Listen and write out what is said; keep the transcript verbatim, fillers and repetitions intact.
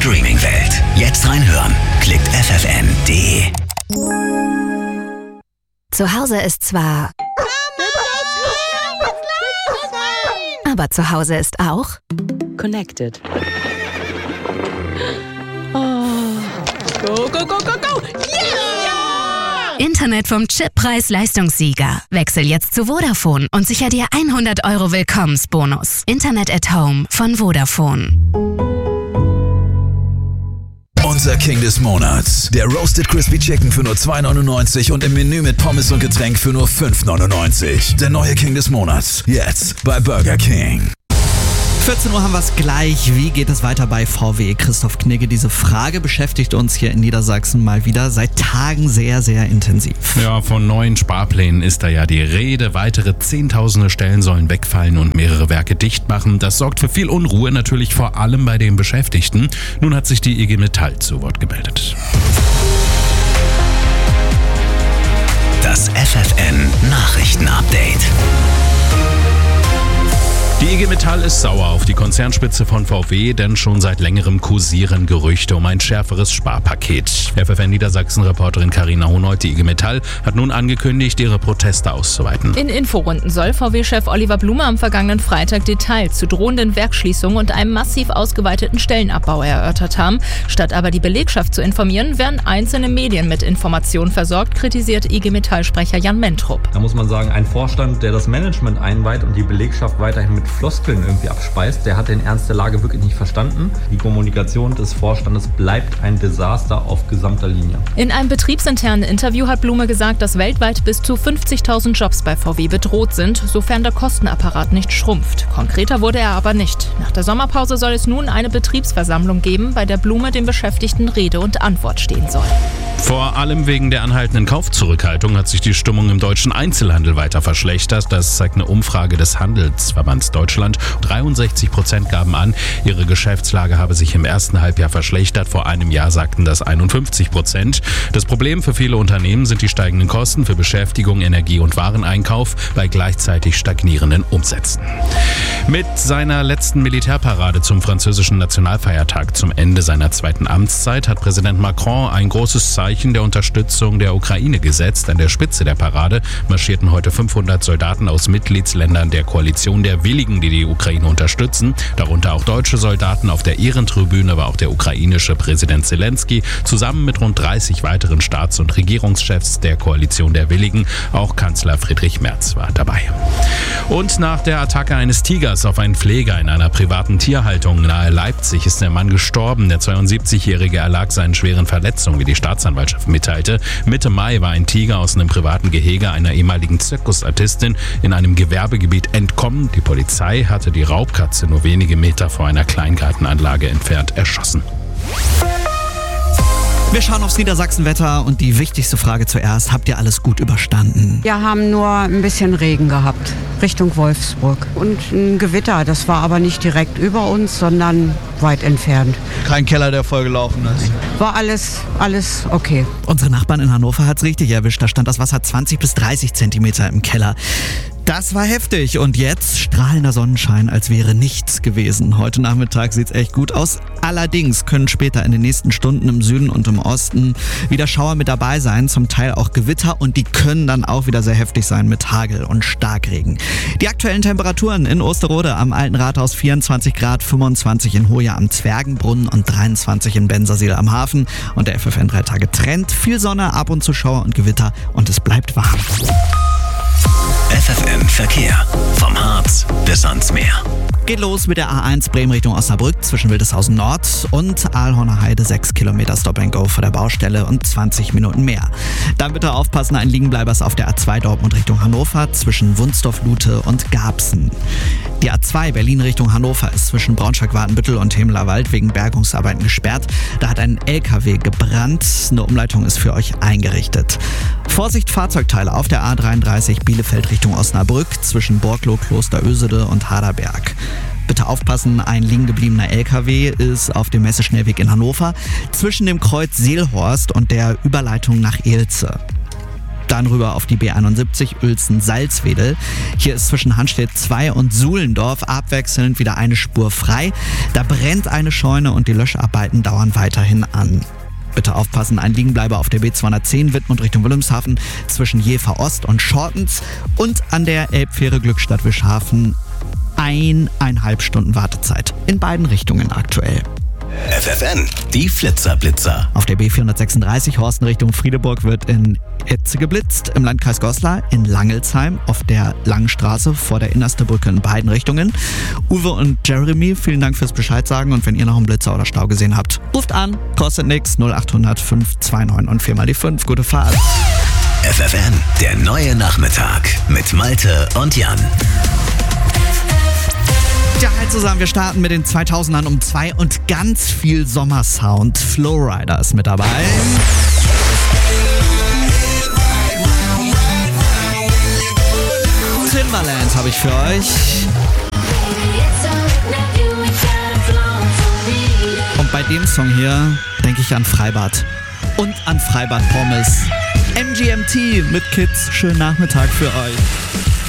Streaming-Welt. Jetzt reinhören. Klickt f f n punkt d e. Zu Hause ist zwar... Aber zu Hause ist auch... Connected. Oh. Go, go, go, go, go! Yeah! Internet vom Chip Preis-Leistungssieger. Wechsel jetzt zu Vodafone und sicher dir hundert Euro Willkommensbonus. Internet at Home von Vodafone. Unser King des Monats. Der Roasted Crispy Chicken für nur zwei neunundneunzig und im Menü mit Pommes und Getränk für nur fünf neunundneunzig. Der neue King des Monats. Jetzt bei Burger King. vierzehn Uhr haben wir es gleich. Wie geht es weiter bei V W? Christoph Knigge, diese Frage beschäftigt uns hier in Niedersachsen mal wieder seit Tagen sehr, sehr intensiv. Ja, von neuen Sparplänen ist da ja die Rede. Weitere zehntausende Stellen sollen wegfallen und mehrere Werke dicht machen. Das sorgt für viel Unruhe, natürlich vor allem bei den Beschäftigten. Nun hat sich die I G Metall zu Wort gemeldet. Das F F N Nachrichten-Update. Die I G Metall ist sauer auf die Konzernspitze von V W, denn schon seit längerem kursieren Gerüchte um ein schärferes Sparpaket. F F N Niedersachsen-Reporterin Carina Honold, die I G Metall, hat nun angekündigt, ihre Proteste auszuweiten. In Inforunden soll V W-Chef Oliver Blume am vergangenen Freitag Details zu drohenden Werksschließungen und einem massiv ausgeweiteten Stellenabbau erörtert haben. Statt aber die Belegschaft zu informieren, werden einzelne Medien mit Informationen versorgt, kritisiert I G Metall-Sprecher Jan Mentrup. Da muss man sagen, ein Vorstand, der das Management einweiht und die Belegschaft weiterhin mit Floskeln irgendwie abspeist, der hat den Ernst der Lage wirklich nicht verstanden. Die Kommunikation des Vorstandes bleibt ein Desaster auf gesamter Linie. In einem betriebsinternen Interview hat Blume gesagt, dass weltweit bis zu fünfzigtausend Jobs bei V W bedroht sind, sofern der Kostenapparat nicht schrumpft. Konkreter wurde er aber nicht. Nach der Sommerpause soll es nun eine Betriebsversammlung geben, bei der Blume den Beschäftigten Rede und Antwort stehen soll. Vor allem wegen der anhaltenden Kaufzurückhaltung hat sich die Stimmung im deutschen Einzelhandel weiter verschlechtert. Das zeigt eine Umfrage des Handelsverbands Deutschland. dreiundsechzig Prozent gaben an, ihre Geschäftslage habe sich im ersten Halbjahr verschlechtert. Vor einem Jahr sagten das einundfünfzig Prozent. Das Problem für viele Unternehmen sind die steigenden Kosten für Beschäftigung, Energie und Wareneinkauf bei gleichzeitig stagnierenden Umsätzen. Mit seiner letzten Militärparade zum französischen Nationalfeiertag zum Ende seiner zweiten Amtszeit hat Präsident Macron ein großes Zeichen der Unterstützung der Ukraine gesetzt. An der Spitze der Parade marschierten heute fünfhundert Soldaten aus Mitgliedsländern der Koalition der Willigen, die die Ukraine unterstützen. Darunter auch deutsche Soldaten. Auf der Ehrentribüne war auch der ukrainische Präsident Zelensky zusammen mit rund dreißig weiteren Staats- und Regierungschefs der Koalition der Willigen. Auch Kanzler Friedrich Merz war dabei. Und nach der Attacke eines Tigers auf einen Pfleger in einer privaten Tierhaltung nahe Leipzig ist der Mann gestorben. Der zweiundsiebzigjährige erlag seinen schweren Verletzungen, wie die Staatsanwaltschaft mitteilte. Mitte Mai war ein Tiger aus einem privaten Gehege einer ehemaligen Zirkusartistin in einem Gewerbegebiet entkommen. Die Polizei hatte die Raubkatze nur wenige Meter vor einer Kleingartenanlage entfernt erschossen. Wir schauen aufs Niedersachsenwetter und die wichtigste Frage zuerst. Habt ihr alles gut überstanden? Wir haben nur ein bisschen Regen gehabt, Richtung Wolfsburg. Und ein Gewitter, das war aber nicht direkt über uns, sondern weit entfernt. Kein Keller, der vollgelaufen ist. War alles, alles okay. Unsere Nachbarn in Hannover hat's richtig erwischt. Da stand das Wasser zwanzig bis dreißig Zentimeter im Keller. Das war heftig und jetzt strahlender Sonnenschein, als wäre nichts gewesen. Heute Nachmittag sieht's echt gut aus. Allerdings können später in den nächsten Stunden im Süden und im Osten wieder Schauer mit dabei sein, zum Teil auch Gewitter und die können dann auch wieder sehr heftig sein mit Hagel und Starkregen. Die aktuellen Temperaturen in Osterode am Alten Rathaus vierundzwanzig Grad, fünfundzwanzig in Hoya am Zwergenbrunnen und dreiundzwanzig in Bensersiel am Hafen und der F F N drei Tage Trend. Viel Sonne, ab und zu Schauer und Gewitter und es bleibt warm. F F N Verkehr. Vom Harz bis ans Meer. Geht los mit der A eins Bremen Richtung Osnabrück zwischen Wildeshausen Nord und Aalhorner Heide. sechs Kilometer Stop and Go vor der Baustelle und zwanzig Minuten mehr. Dann bitte aufpassen, ein Liegenbleibers auf der A zwei Dortmund Richtung Hannover zwischen Wunsdorf-Lute und Garbsen. Die A zwei Berlin Richtung Hannover ist zwischen Braunschweig-Wadenbüttel und Hemelerwald wegen Bergungsarbeiten gesperrt. Da hat ein L K W gebrannt. Eine Umleitung ist für euch eingerichtet. Vorsicht, Fahrzeugteile auf der A dreiunddreißig Bielefeld Richtung Osnabrück zwischen Borglow, Klosterösede und Haderberg. Bitte aufpassen, ein liegen gebliebener L K W ist auf dem Messeschnellweg in Hannover zwischen dem Kreuz Seelhorst und der Überleitung nach Elze. Dann rüber auf die B einundsiebzig Uelzen-Salzwedel. Hier ist zwischen Hanstedt zwei und Suhlendorf abwechselnd wieder eine Spur frei. Da brennt eine Scheune und die Löscharbeiten dauern weiterhin an. Bitte aufpassen, ein Liegenbleiber auf der B zweihundertzehn Wittmund Richtung Wilhelmshaven zwischen Jever Ost und Schortens und an der Elbfähre Glückstadt-Wischhafen eineinhalb Stunden Wartezeit. In beiden Richtungen aktuell. F F N, die Flitzer-Blitzer. Auf der B vierhundertsechsunddreißig Horsten Richtung Friedeburg wird in Etze geblitzt, im Landkreis Goslar, in Langelsheim, auf der Langstraße vor der Innerste-Brücke in beiden Richtungen. Uwe und Jeremy, vielen Dank fürs Bescheid sagen und wenn ihr noch einen Blitzer oder Stau gesehen habt, ruft an, kostet nix, null acht hundert fünf zwei neun und vier mal die fünf. Gute Fahrt. F F N, der neue Nachmittag mit Malte und Jan. Ja, hi zusammen, wir starten mit den zweitausendern um zwei und ganz viel Sommersound. Flowrider ist mit dabei. Timbaland habe ich für euch. Und bei dem Song hier denke ich an Freibad und an Freibad Pommes. M G M T mit Kids, schönen Nachmittag für euch.